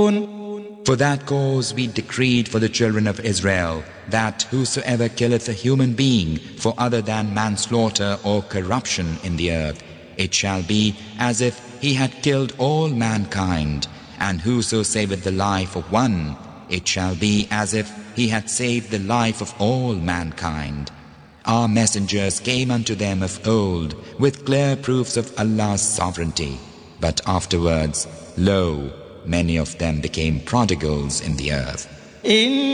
For that cause we decreed for the children of Israel that whosoever killeth a human being for other than manslaughter or corruption in the earth, it shall be as if he had killed all mankind, and whoso saveth the life of one, it shall be as if he had saved the life of all mankind. Our messengers came unto them of old with clear proofs of Allah's sovereignty, but afterwards, lo, many of them became prodigals in the earth.